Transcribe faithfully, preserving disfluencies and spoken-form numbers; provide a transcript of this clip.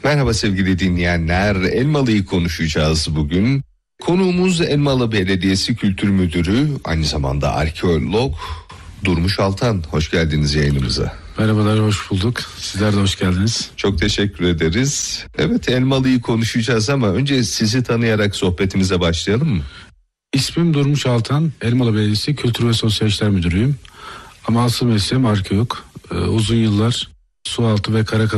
Merhaba sevgili dinleyenler, Elmalı'yı konuşacağız bugün. Konuğumuz Elmalı Belediyesi Kültür Müdürü, aynı zamanda arkeolog Durmuş Altan. Hoş geldiniz yayınımıza. Merhabalar, hoş bulduk. Sizler de hoş geldiniz. Çok teşekkür ederiz. Evet, Elmalı'yı konuşacağız ama önce sizi tanıyarak sohbetimize başlayalım mı? İsmim Durmuş Altan, Elmalı Belediyesi Kültür ve Sosyal İşler Müdürüyüm. Ama asıl mesleğim arkeolog. Ee, uzun yıllar sualtı ve kara